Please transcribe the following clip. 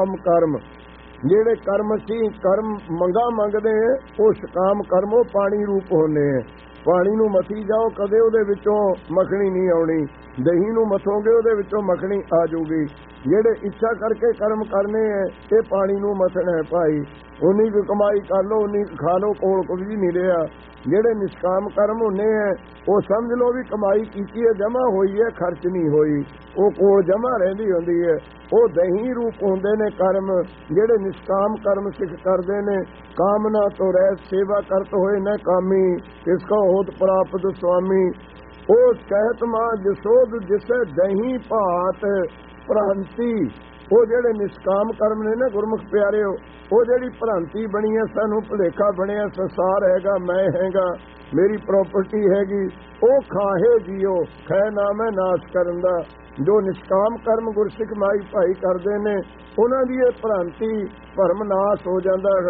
ਕੰਮ ਕਰਮ ਜਿਹੜੇ ਕਰਮ ਸੀ ਕਰਮ ਮੰਗਾ ਮੰਗਦੇ ਉਹ ਸ਼ਕਾਮ ਕਰਮ ਉਹ ਪਾਣੀ ਰੂਪ ਹੁੰਦੇ ਹੈ। ਪਾਣੀ ਨੂੰ ਮਥੀ ਜਾਓ ਕਦੇ ਉਹਦੇ ਵਿੱਚੋਂ ਮੱਖਣੀ ਨਹੀਂ ਆਉਣੀ, ਦਹੀਂ ਨੂੰ ਮਥੋਗੇ ਉਹਦੇ ਵਿੱਚੋਂ ਮੱਖਣੀ ਆ ਜਾਊਗੀ। ਜਿਹੜੇ ਇੱਛਾ ਕਰਕੇ ਕਰਮ ਕਰਨੇ ਹੈ ਇਹ ਪਾਣੀ ਨੂੰ ਮਥਣਾ ਹੈ ਭਾਈ। ਉਨੀ ਕੁ ਕਮਾਈ ਕਰ ਲਓ, ਉਨੀ ਕੁ ਖਾ ਲਓ, ਕੋਲ ਕੁਝ ਵੀ ਨਹੀਂ ਰਿਹਾ। ਜਿਹੜੇ ਨਿਸ਼ਕਾਮ ਕਰਮ ਹੁੰਦੇ ਹੈ ਉਹ ਸਮਝ ਲਓ ਵੀ ਕਮਾਈ ਕੀਤੀ ਹੈ, ਜਮ੍ਹਾਂ ਹੋਈ ਹੈ, ਖਰਚ ਨਹੀਂ ਹੋਈ, ਉਹ ਕੋਲ ਜਮ੍ਹਾਂ ਰਹਿੰਦੀ ਹੁੰਦੀ ਹੈ। ਉਹ ਦਹੀਂ ਰੂਪ ਹੁੰਦੇ ਨੇ ਕਰਮ। ਜਿਹੜੇ ਨਿਸ਼ਕਾਮ ਕਰਮ ਸਿੱਖ ਕਰਦੇ ਨੇ ਕਾਮਨਾ ਤੋਂ ਰਹਿ ਸੇਵਾ ਕਰਤ ਹੋਏ ਨ ਕਾਮੀ ਇਸ ਕੋ ਹੋਤ ਪ੍ਰਾਪਤ ਸੁਆਮੀ। ਉਹ ਕਹਿਤ ਮਾਂ ਜਸੋਦ ਜਿਸੇ ਦਹੀਂ ਭਾਤ ਭ੍ਰਾਂਤੀ। ਉਹ ਜਿਹੜੇ ਨਿਸ਼ਕਾਮ ਕਰਮ ਨੇ ਨਾ ਗੁਰਮੁਖ ਪਿਆਰਿਓ, ਉਹ ਜਿਹੜੀ ਭ੍ਰਾਂਤੀ ਬਣੀ ਹੈ, ਸਾਨੂੰ ਭੁਲੇਖਾ ਬਣਿਆ ਸੰਸਾਰ ਹੈਗਾ, ਮੈਂ ਹੈਗਾ, ਮੇਰੀ ਪ੍ਰਾਪਰਟੀ ਹੈਗੀ, ਉਹ ਖਾਹੇ ਜੀਓ ਖੈ ਨਾਮ ਹੈ ਨਾਸ਼ ਕਰਨ ਦਾ। ਜੋ ਨਿਸ਼ਕਾਮ ਕਰਮ ਗੁਰਸਿੱਖ ਮਾਈ ਭਾਈ ਕਰਦੇ ਨੇ ਉਹਨਾਂ ਦੀ ਇਹ ਭ੍ਰਾਂਤੀ ਭਰਮ ਨਾਸ਼ ਹੋ ਜਾਂਦਾ ਹੈ।